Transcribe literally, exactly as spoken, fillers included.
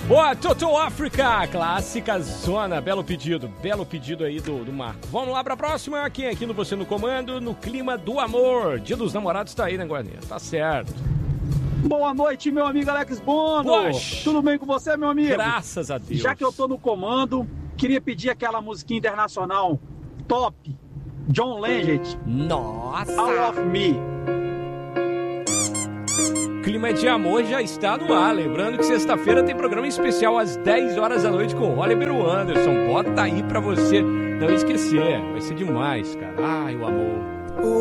Boa, Toto África, clássica zona, belo pedido, belo pedido aí do, do Marco. Vamos lá pra próxima, quem aqui no Você no Comando, no clima do amor. Dia dos Namorados tá aí, né, Guarninha? Tá certo. Boa noite, meu amigo Alex Bono. Poxa. Tudo bem com você, meu amigo? Graças a Deus. Já que eu tô no comando, queria pedir aquela musiquinha internacional top, John Legend. Nossa! All of Me. Clima de amor já está no ar. Lembrando que sexta-feira tem programa especial às dez horas da noite com o Oliver e o Anderson. Bota aí pra você não esquecer. Vai ser demais, cara. Ai, o amor.